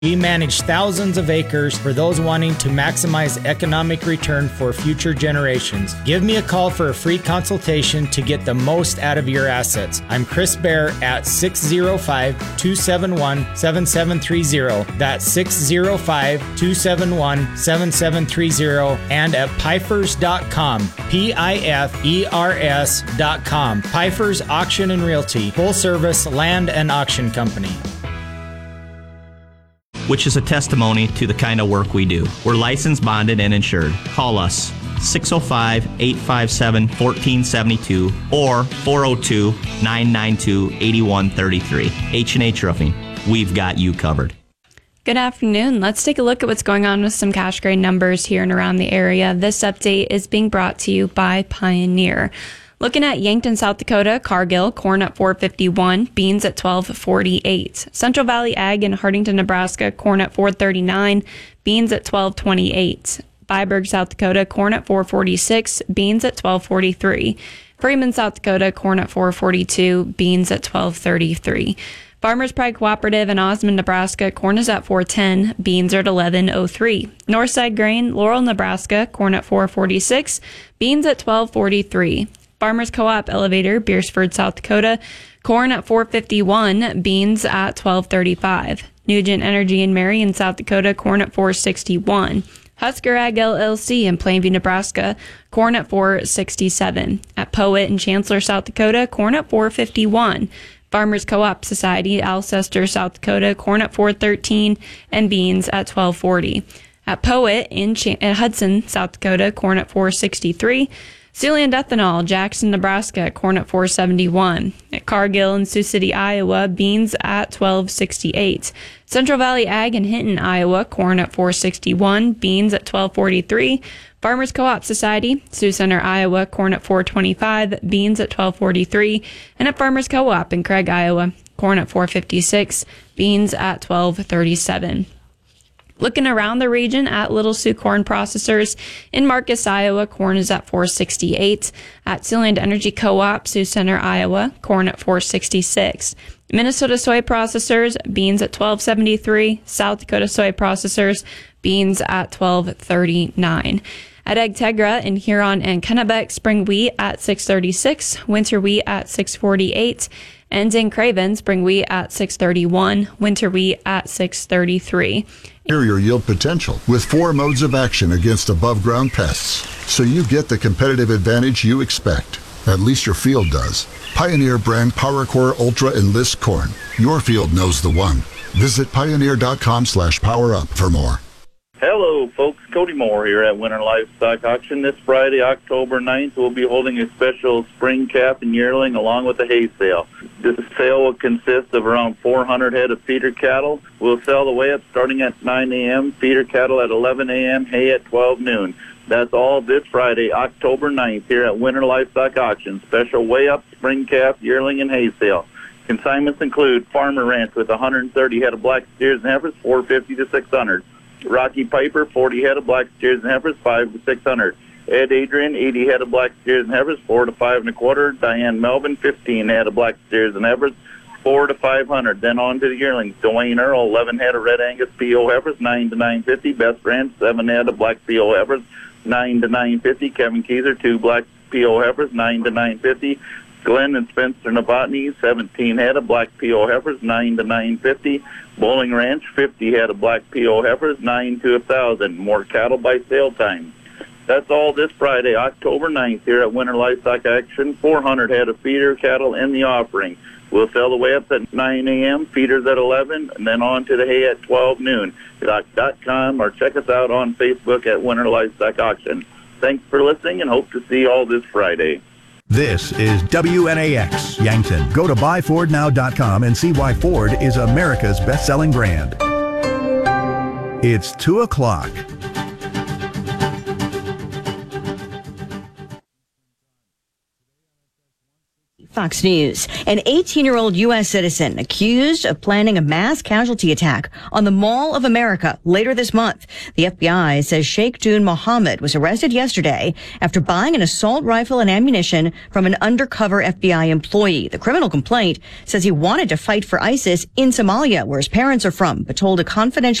We manage thousands of acres for those wanting to maximize economic return for future generations. Give me a call for a free consultation to get the most out of your assets. I'm Chris Bear at 605-271-7730. That's 605-271-7730 and at Pifers.com. Pifers.com. Pifers Auction and Realty, full service land and auction company. Which is a testimony to the kind of work we do. We're licensed, bonded, and insured. Call us 605-857-1472 or 402-992-8133. H&H Roofing. We've got you covered. Good afternoon. Let's take a look at what's going on with some cash grain numbers here and around the area. This update is being brought to you by Pioneer. Looking at Yankton, South Dakota, Cargill, corn at $4.51, beans at $12.48. Central Valley Ag in Hardington, Nebraska, corn at $4.39, beans at $12.28. Byberg, South Dakota, corn at $4.46, beans at $12.43. Freeman, South Dakota, corn at $4.42, beans at $12.33. Farmers Pride Cooperative in Osmond, Nebraska, corn is at $4.10, beans are at $11.03. Northside Grain, Laurel, Nebraska, corn at $4.46, beans at $12.43. Farmers Co-op Elevator, Beersford, South Dakota, corn at $4.51, beans at $12.35. Nugent Energy in Marion, South Dakota, corn at $4.61. Husker Ag LLC in Plainview, Nebraska, corn at $4.67. At Poet in Chancellor, South Dakota, corn at $4.51. Farmers Co-op Society, Alcester, South Dakota, corn at $4.13 and beans at $12.40. At Poet in Hudson, South Dakota, corn at $4.63. Siouxland Ethanol, Jackson, Nebraska, corn at $4.71. At Cargill in Sioux City, Iowa, beans at $12.68. Central Valley Ag in Hinton, Iowa, corn at $4.61, beans at $12.43. Farmers Co-op Society, Sioux Center, Iowa, corn at $4.25, beans at $12.43. And at Farmers Co-op in Craig, Iowa, corn at $4.56, beans at $12.37. Looking around the region at Little Sioux Corn Processors in Marcus, Iowa, corn is at $4.68. At Siouxland Energy Co-op, Sioux Center, Iowa, corn at $4.66. Minnesota Soy Processors, beans at $12.73. South Dakota Soy Processors, beans at $12.39. At Agtegra in Huron and Kennebec, spring wheat at $6.36, winter wheat at $6.48, and in Craven, spring wheat at $6.31, winter wheat at $6.33. Superior yield potential with 4 modes of action against above-ground pests, so you get the competitive advantage you expect. At least your field does. Pioneer brand PowerCore Ultra Enlist Corn. Your field knows the one. Visit pioneer.com/powerup for more. Hello, folks. Cody Moore here at Winter Livestock Auction. This Friday, October 9th, we'll be holding a special spring calf and yearling along with a hay sale. This sale will consist of around 400 head of feeder cattle. We'll sell the weigh-up starting at 9 a.m., feeder cattle at 11 a.m., hay at 12 noon. That's all this Friday, October 9th, here at Winter Livestock Auction. Special weigh-up, spring calf, yearling, and hay sale. Consignments include Farmer Ranch with 130 head of black steers and heifers, $450 to $600. Rocky Piper, 40 head of black steers and heifers, $500 to $600. Ed Adrian, 80 head of black steers and heifers, $400 to $525. Diane Melvin, 15 head of black steers and heifers, $400 to $500. Then on to the yearlings. Dwayne Earl, 11 head of red Angus PO heifers, $900 to $950. Best Ranch, 7 head of black PO heifers, $900 to $950. Kevin Keyser, 2 black PO heifers, $900 to $950. Glenn and Spencer Novotny, 17 head of black PO heifers, $900 to $950. Bowling Ranch, 50 head of black PO heifers, $900 to $1,000. More cattle by sale time. That's all this Friday, October 9th, here at Winter Livestock Action. 400 head of feeder cattle in the offering. We'll sell the weigh-ups at 9 a.m., feeders at 11, and then on to the hay at 12 noon. .com or check us out on Facebook at Winter Livestock Auction. Thanks for listening and hope to see you all this Friday. This is WNAX Yankton. Go to buyfordnow.com and see why Ford is America's best-selling brand. It's 2 o'clock. Fox News. An 18-year-old U.S. citizen accused of planning a mass casualty attack on the Mall of America later this month. The FBI says Sheikh Dune Mohammed was arrested yesterday after buying an assault rifle and ammunition from an undercover FBI employee. The criminal complaint says he wanted to fight for ISIS in Somalia, where his parents are from, but told a confidential